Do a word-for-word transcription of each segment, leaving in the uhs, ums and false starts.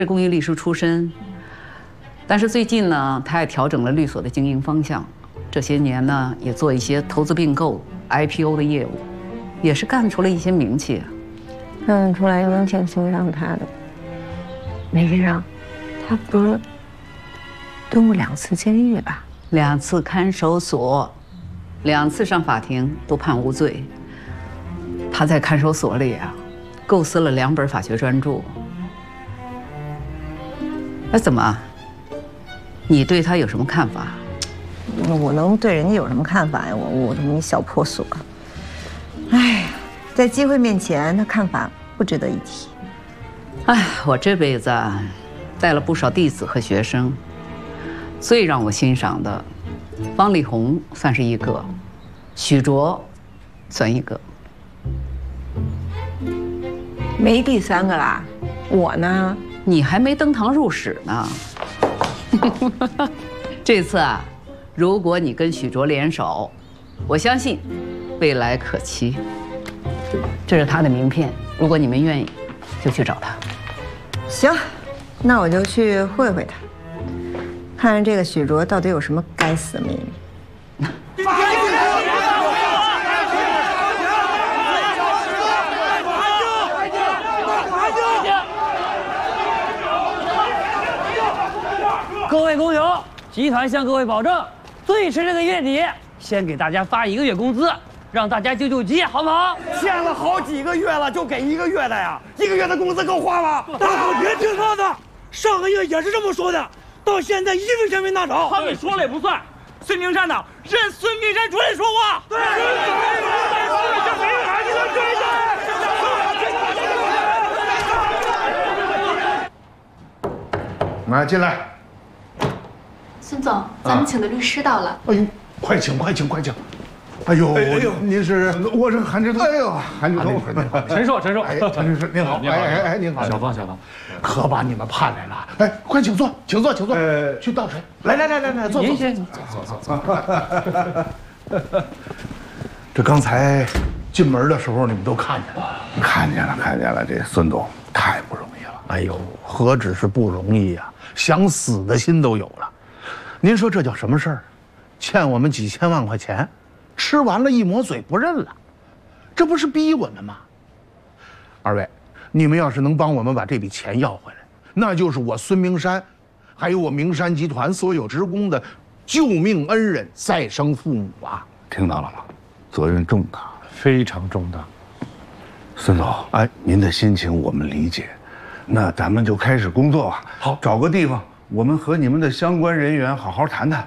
是公益律师出身，但是最近呢，他也调整了律所的经营方向。这些年呢，也做一些投资并购、I P O 的业务，也是干出了一些名气。 看得出来能钱欣赏他的，没欣赏，他不是蹲过两次监狱吧？ 两次看守所，两次上法庭都判无罪。他在看守所里啊，构思了两本法学专著。那怎么？你对他有什么看法？ 我能对人家有什么看法呀？我我这么一小破所，哎呀，在机会面前，他看法不值得一提。 哎，我这辈子啊，带了不少弟子和学生，最让我欣赏的，方力宏算是一个，许卓算一个， 没第三个啦。我呢？ 你还没登堂入室呢。这次啊，如果你跟许卓联手，我相信未来可期。这是他的名片，如果你们愿意，就去找他。 行，那我就去会会他，看看这个许卓到底有什么该死的秘密。 各位工友，集团向各位保证，最迟这个月底先给大家发一个月工资，让大家救救急，好不好？ 欠了好几个月了，就给一个月的呀？一个月的工资够花吗？ 大伙别听他的，上个月也是这么说的，到现在一分钱没拿着。 他们说了也不算，孙明山呢？任孙明山主任说话。对。 来，进来。 孙总，咱们请的律师到了。 哎呦，快请，快请，快请！哎呦，哎呦，您是？我是韩志东。哎呦，韩志东， 陈硕，陈硕， 哎，陈律师您好，哎哎哎，您好， 小芳，小芳， 可把你们盼来了。哎，快请坐，请坐，请坐。呃，去倒水。来来来来来，坐。 您先坐坐坐。这刚才进门的时候，你们都看见了，看见了，看见了。这孙总太不容易了。哎呦，何止是不容易呀，想死的心都有了。您说这叫什么事儿？欠我们几千万块钱，吃完了一抹嘴不认了，这不是逼我们吗？二位，你们要是能帮我们把这笔钱要回来，那就是我孙明山，还有我明山集团所有职工的救命恩人、再生父母啊！听到了吗？责任重大， 非常重大。 孙总，哎，您的心情我们理解，那咱们就开始工作吧。好，找个地方。我们和你们的相关人员好好谈谈。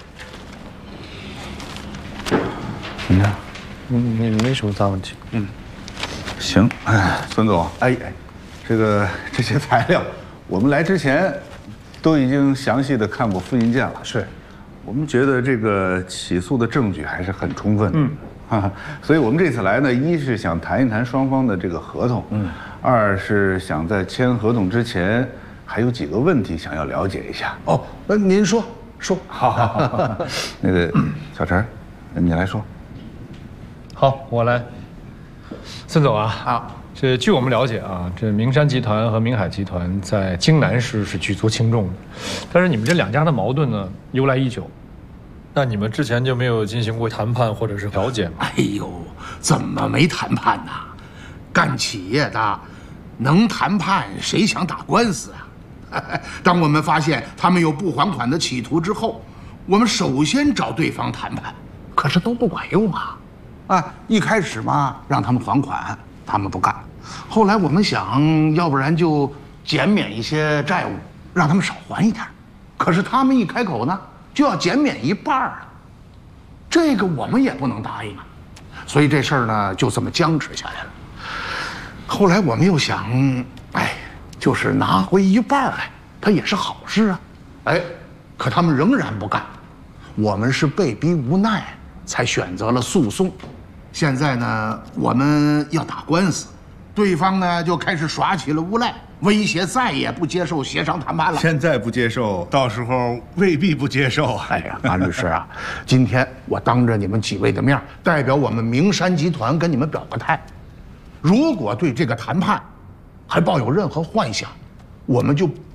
怎么样？ 嗯，没没什么大问题。 嗯，行。哎，孙总，哎哎，这个这些材料，我们来之前都已经详细的看过复印件了。是，我们觉得这个起诉的证据还是很充分的。嗯。啊，所以我们这次来呢，一是想谈一谈双方的这个合同，嗯，二是想在签合同之前。还有几个问题想要了解一下哦，那您说说。好，好，好。那个小陈，你来说。 好，我来。孙总啊，啊，这据我们了解啊，这明山集团和明海集团在京南市是举足轻重的，但是你们这两家的矛盾呢由来已久，那你们之前就没有进行过谈判或者是调解吗？ 哎呦，怎么没谈判呢？干企业的，能谈判谁想打官司啊？当我们发现他们有不还款的企图之后，我们首先找对方谈判，可是都不管用啊！啊，一开始嘛，让他们还款，他们不干。后来我们想，要不然就减免一些债务，让他们少还一点。可是他们一开口呢，就要减免一半啊！这个我们也不能答应啊，所以这事儿呢就这么僵持下来了。后来我们又想，哎。就是拿回一半来，它也是好事啊，哎，可他们仍然不干，我们是被逼无奈才选择了诉讼。现在呢，我们要打官司，对方呢就开始耍起了无赖，威胁再也不接受协商谈判了。 现在不接受，到时候未必不接受啊！ 哎呀，安律师啊，今天我当着你们几位的面，代表我们明山集团跟你们表个态，如果对这个谈判还抱有任何幻想， 我们就